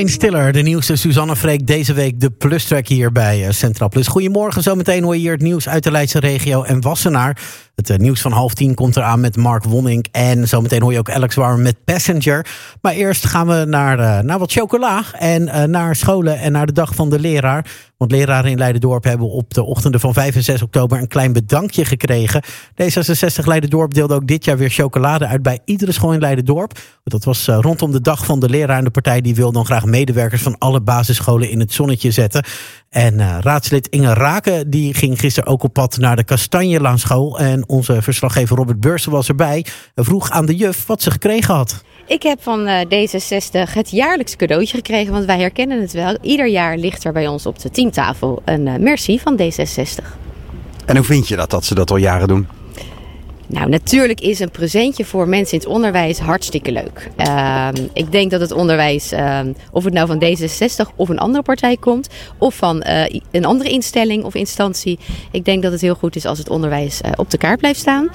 Wayne Stiller, de nieuwste Suzanne Freek. Deze week de Plus-track hier bij Centraal Plus. Goedemorgen, zometeen hoor je hier het nieuws uit de Leidse regio en Wassenaar. Het nieuws van 9:30 komt eraan met Mark Wonink. En zometeen hoor je ook Alex Warren met Passenger. Maar eerst gaan we naar wat chocola. En naar scholen en naar de dag van de leraar. Want leraren in Leiderdorp hebben op de ochtenden van 5 en 6 oktober een klein bedankje gekregen. D66 Leiderdorp deelde ook dit jaar weer chocolade uit bij iedere school in Leiderdorp. Dat was rondom de dag van de leraar. En de partij die wil dan graag medewerkers van alle basisscholen in het zonnetje zetten. En raadslid Inge Raken die ging gisteren ook op pad naar de Kastanjelaan-school. En onze verslaggever Robert Beursen was erbij. Vroeg aan de juf wat ze gekregen had. Ik heb van D66 het jaarlijks cadeautje gekregen, want wij herkennen het wel. Ieder jaar ligt er bij ons op de teamtafel een merci van D66. En hoe vind je dat ze dat al jaren doen? Nou, natuurlijk is een presentje voor mensen in het onderwijs hartstikke leuk. Ik denk dat het onderwijs, of het nou van D66 of een andere partij komt, of van een andere instelling of instantie. Ik denk dat het heel goed is als het onderwijs op de kaart blijft staan.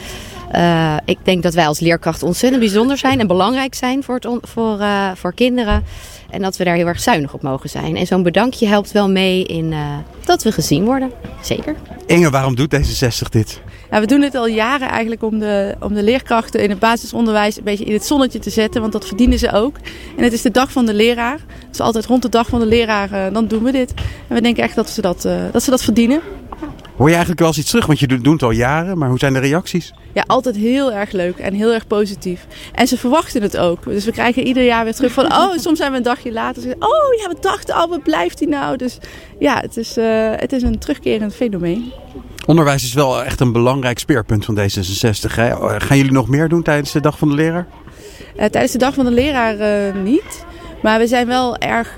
Ik denk dat wij als leerkracht ontzettend bijzonder zijn en belangrijk zijn voor kinderen. En dat we daar heel erg zuinig op mogen zijn. En zo'n bedankje helpt wel mee in dat we gezien worden. Zeker. Inge, waarom doet D66 dit? Ja, we doen dit al jaren eigenlijk om de leerkrachten in het basisonderwijs een beetje in het zonnetje te zetten. Want dat verdienen ze ook. En het is de dag van de leraar. Dus altijd rond de dag van de leraar, dan doen we dit. En we denken echt dat ze dat verdienen. Hoor je eigenlijk wel eens iets terug? Want je doet het al jaren, maar hoe zijn de reacties? Ja, altijd heel erg leuk en heel erg positief. En ze verwachten het ook. Dus we krijgen ieder jaar weer terug van, soms zijn we een dagje later. Oh ja, we dachten al, wat blijft die nou? Dus ja, het is een terugkerend fenomeen. Onderwijs is wel echt een belangrijk speerpunt van D66. Hè? Gaan jullie nog meer doen tijdens de dag van de leraar? Tijdens de dag van de leraar niet. Maar we zijn wel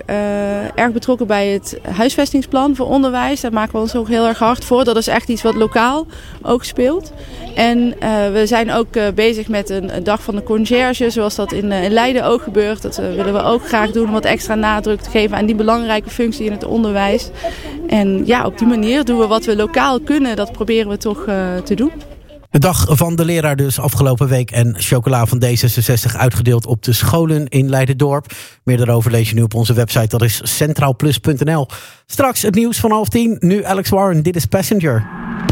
erg betrokken bij het huisvestingsplan voor onderwijs. Daar maken we ons ook heel erg hard voor. Dat is echt iets wat lokaal ook speelt. En we zijn ook bezig met een dag van de conciërge, zoals dat in Leiden ook gebeurt. Dat willen we ook graag doen om wat extra nadruk te geven aan die belangrijke functie in het onderwijs. En ja, op die manier doen we wat we lokaal kunnen. Dat proberen we toch te doen. De dag van de leraar dus afgelopen week en chocola van D66 uitgedeeld op de scholen in Leiderdorp. Meer daarover lees je nu op onze website, dat is centraalplus.nl. Straks het nieuws van 9:30, nu Alex Warren, dit is Passenger.